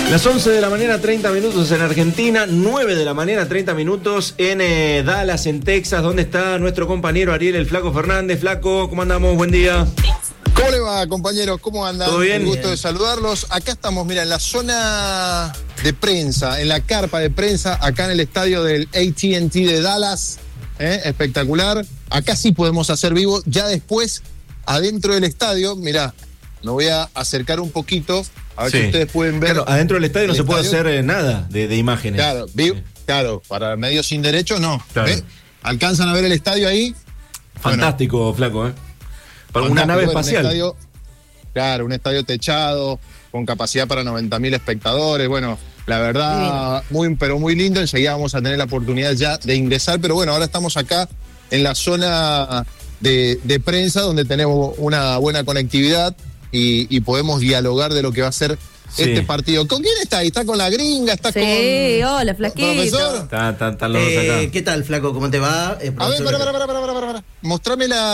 Las 11 de la mañana, 30 minutos en Argentina, 9 de la mañana, 30 minutos en Dallas, en Texas, donde está nuestro compañero Ariel el Flaco Fernández. Flaco, ¿cómo andamos? Buen día. ¿Cómo le va, compañeros? ¿Cómo andan? ¿Todo bien? Un gusto de saludarlos. Acá estamos, mira, en la zona de prensa, en la carpa de prensa, acá en el estadio del AT&T de Dallas. Espectacular. Acá sí podemos hacer vivo. Ya después, adentro del estadio, mirá, me voy a acercar un poquito, a ver si ustedes pueden ver. Claro, adentro del estadio no se puede hacer nada de imágenes. Claro, claro, para medios sin derecho no. Claro. ¿Alcanzan a ver el estadio ahí? Fantástico, bueno, Flaco, Para una nave espacial. Un estadio techado, con capacidad para 90.000 espectadores. Bueno, la verdad, pero muy lindo. Enseguida vamos a tener la oportunidad ya de ingresar. Pero bueno, ahora estamos acá en la zona de prensa, donde tenemos una buena conectividad y podemos dialogar de lo que va a ser este partido. ¿Con quién está ahí? ¿Está con la gringa? ¿Está con...? Sí, hola, Flaquito. Están los dos acá. ¿Qué tal, Flaco? ¿Cómo te va? A ver, para. Mostrame la...